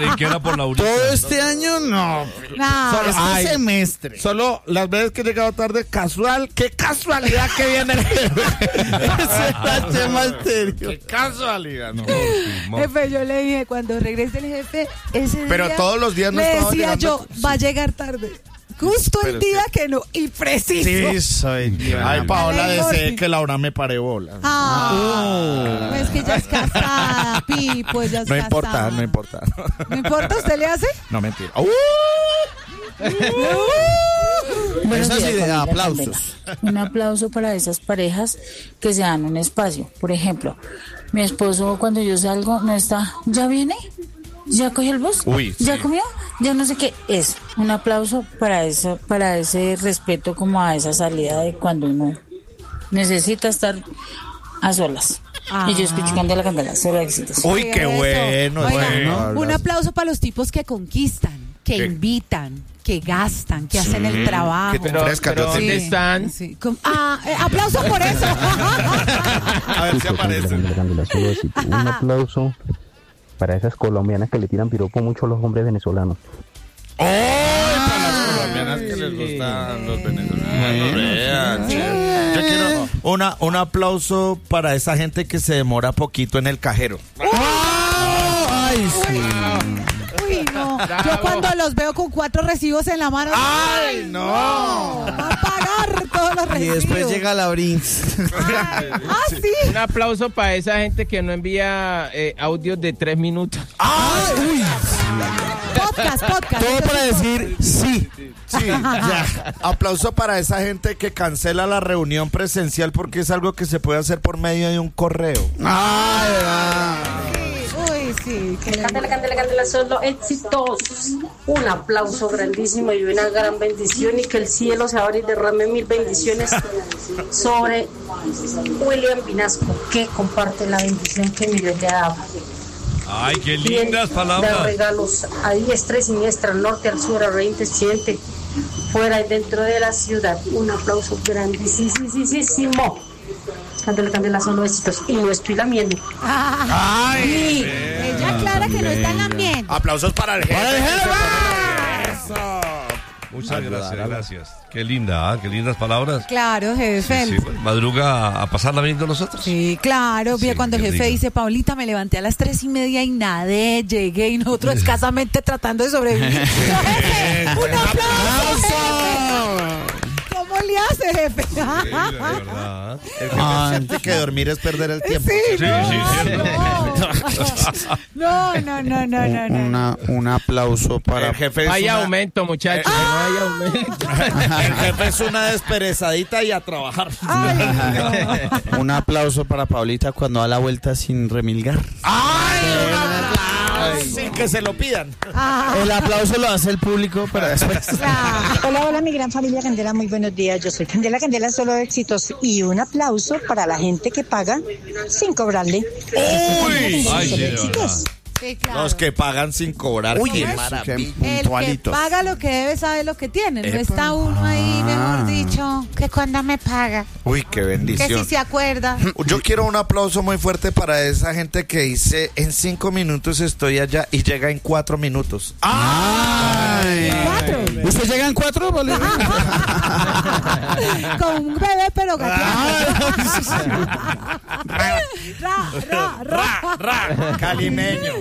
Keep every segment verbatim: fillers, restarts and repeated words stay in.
que era por Laurita. Todo este año no. No. Solo este Ay. semestre. Solo las veces que he llegado tarde, casual. ¡Qué casualidad que viene el jefe! Ese es la Chema Estéreo. Qué casualidad, no. Jefe, yo le dije, cuando regrese el jefe, ese Pero día, todos los días no le estaba decía llegando. yo, va a llegar tarde. Justo el Pero día que no, y preciso. Sí, soy yo. Ay, Paola, Dale, desee Jorge. que Laura me pare bola. Ah, no, es que ya es casada, Pi, pues ya es No casada. importa, no importa. ¿No importa? ¿Usted le hace? No, mentira. ¡Uh! Buenos Esa sí días, de familia aplausos. Candela. Un aplauso para esas parejas que se dan un espacio. Por ejemplo, mi esposo cuando yo salgo no está, ¿ya viene? ¿Ya cogió el bus? Uy, ¿Ya sí. comió? Ya no sé qué es. Un aplauso para eso, para ese respeto como a esa salida de cuando uno necesita estar a solas. Ah. Y yo escuchando la candela, solo éxitos. Uy, qué Eso. bueno. Oiga, bueno. un aplauso para los tipos que conquistan, que ¿Qué? invitan, que gastan, que hacen el trabajo. Que te ofrezcan. pero yo ¿dónde te- están? Sí, com- ah, eh, aplauso por eso. A ver si aparece. Un aplauso para esas colombianas que le tiran piropo mucho a los hombres venezolanos. ¡Ay! Para las colombianas que les gustan los venezolanos. Vean, che. Yo quiero una, un aplauso para esa gente que se demora poquito en el cajero. Ay, sí. Uy, no. Yo cuando los veo con cuatro recibos en la mano. ¡Ay, no! Va a pagar todos los Y recibos. después llega Laurín. Ah, sí. Un aplauso para esa gente que no envía eh, audios de tres minutos. ¡Ay, uy! Podcast, podcast. Todo para decir sí. Sí, ya. Aplauso para esa gente que cancela la reunión presencial porque es algo que se puede hacer por medio de un correo. Ay, ah. Uy, sí. qué Candela, candela, candela, son los éxitos. Un aplauso grandísimo y una gran bendición y que el cielo se abra y derrame mil bendiciones sobre William Vinasco, que comparte la bendición que mi Dios le ha dado. Ay, qué Bien, lindas de palabras. regalos a diestra y siniestra, al norte, al sur, al oriente, occidente, fuera y dentro de la ciudad. Un aplauso grandísimo. Candela, candela, son los éxitos y no estoy lamiendo. ¡Ay! Ella aclara que no está en ambiente. Aplausos para el jefe. ¡Para el jefe! Eso. Muchas gracias, gracias. Qué linda, ¿ah? Qué lindas palabras. Claro, jefe. Sí, sí, pues, madruga a- a pasarla bien con nosotros. Sí, claro, Sí, bien, cuando el qué jefe rico. dice, Paulita, me levanté a las tres y media y nadé, llegué y nosotros escasamente tratando de sobrevivir. No, jefe, un aplauso, jefe. ¿Cómo le hace, jefe? Sí, de verdad. El jefe siente que dormir es perder el tiempo. Sí, Sí, no, sí, cierto. no, no, no, no, no, no. Una, un aplauso para El jefe es Hay una, aumento, muchachos. No hay aumento. el jefe es una desperezadita y a trabajar. Ay, no. un aplauso para Paulita cuando da la vuelta sin remilgar. ¡Ay! Un aplauso sin que se lo pidan. Ah, El aplauso lo hace el público, pero después. claro. Hola, hola, mi gran familia Candela, muy buenos días. Yo soy Candela, Candela, solo éxitos. Y un aplauso para la gente que paga sin cobrarle. Uy, ay, sí, de Éxitos. verdad. Sí, claro. Los que pagan sin cobrar. Uy, ¡Qué qué maravilla! El que puntualitos. paga lo que debe sabe lo que tiene. No está uno ahí, mejor dicho, que cuando me paga, Uy, qué que bendición. si se acuerda. Yo quiero un aplauso muy fuerte para esa gente que dice en cinco minutos estoy allá y llega en cuatro minutos. Ay. ¿Cuatro? ¿Usted llega en cuatro, Bolívar? Con un bebé, pero gateando. ra, ra, ra. Ra, ra, calimeño.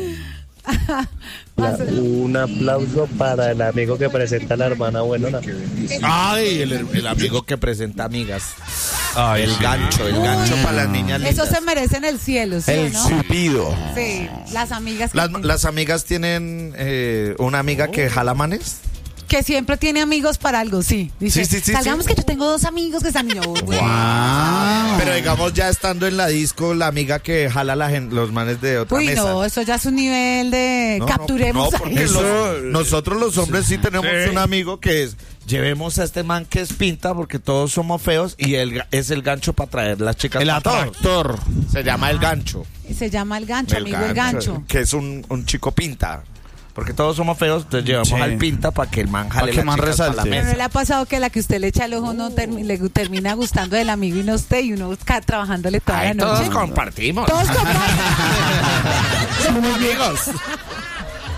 Un aplauso para el amigo que presenta a la hermana buenona. Ay, el, el amigo que presenta amigas. Ay, El sí. gancho, el gancho para las niñas Eso lindas. se merece en el cielo, ¿sí o El no? supido. Sí, las amigas que, Las, las amigas tienen eh, una amiga que jala manes. que siempre tiene amigos para algo, sí. Dice, Sí, sí, sí, salgamos sí. que yo tengo dos amigos que están... Y yo, bueno. Wow. Pero digamos ya estando en la disco, la amiga que jala la gen- los manes de otra Uy, mesa. no, eso ya es un nivel de No, no, capturemos no, a porque eso. los- nosotros los hombres sí tenemos Sí. un amigo que es, llevemos a este man que es pinta porque todos somos feos y él ga- es el gancho para traer las chicas. El pa' todos. atractor. Se llama el gancho. Se llama el gancho, amigo, el gancho. Que es un, un chico pinta. Porque todos somos feos, entonces llevamos Sí. al pinta para que el man jale Pa' que las el man chicas pa' la resalte. Pero mesa. no le ha pasado que la que usted le echa el ojo no termi- le termina gustando del amigo y no usted y uno ca- trabajándole toda Ay, la noche. todos compartimos. Todos comparten. Somos amigos.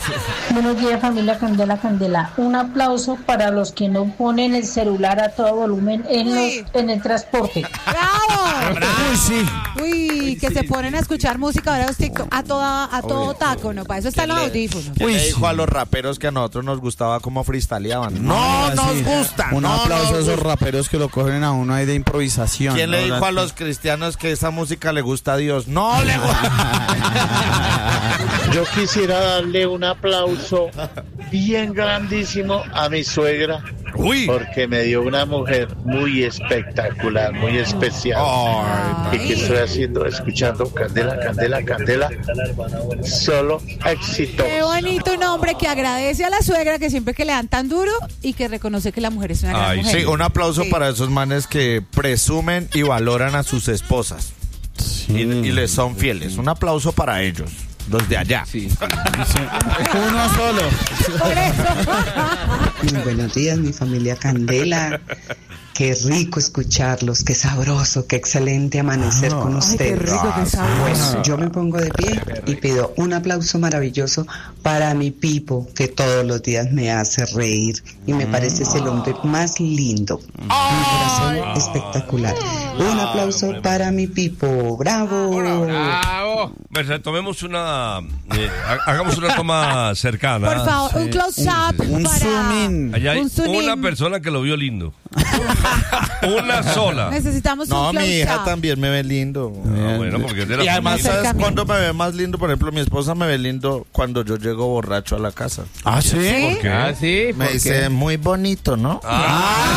Buenos días, familia Candela Candela. Un aplauso para los que no ponen el celular a todo volumen en, los, en el transporte. ¡Bravo! Uy, sí. Uy, que se ponen a escuchar música ahora los TikTok a toda, a todo taco, ¿no? Para eso están los audífonos. ¿Quién Uy, le dijo sí. a los raperos que a nosotros nos gustaba cómo freestyleaban? No, Ah, nos sí. gusta. Un no aplauso nos a esos gusta. raperos que lo cogen a uno ahí de improvisación. ¿Quién le ¿no? dijo a los cristianos que esa música le gusta a Dios? No le gusta. Yo quisiera darle un aplauso bien grandísimo a mi suegra. Uy. Porque me dio una mujer muy espectacular, muy especial. Ay, ¿Y qué estoy haciendo? Escuchando Candela, Candela, Candela. Solo éxito. Qué bonito nombre que agradece a la suegra que siempre que le dan tan duro y que reconoce que la mujer es una gran Ay, mujer. sí, un aplauso Sí. para esos manes que presumen y valoran a sus esposas. Y, y les son fieles. Un aplauso para ellos. Los de allá. Sí. Uno solo. Por eso. Muy buenos días, mi familia Candela. Qué rico escucharlos, qué sabroso, qué excelente amanecer Ah. con Ay, qué ustedes. rico, qué sabroso. Bueno, yo me pongo de pie y pido un aplauso maravilloso para mi Pipo, que todos los días me hace reír y me parece es el hombre más lindo. Mi corazón espectacular. Un aplauso para mi Pipo. ¡Bravo! ¡Bravo! Bueno, tomemos una. eh, ha- hagamos una toma cercana. Por favor, un close-up Un para... zoom in. Allá hay un zoom una in. persona que lo vio lindo. Una sola. Necesitamos No, un mi hija close-up. también me ve lindo. Ah, bueno, porque es de la Y además, familia. ¿sabes Acercamiento. cuándo me ve más lindo? Por ejemplo, mi esposa me ve lindo cuando yo llego borracho a la casa. Ah, sí. ¿Por qué? Ah, sí. Me ¿por dice, qué? muy bonito, ¿no? Ah.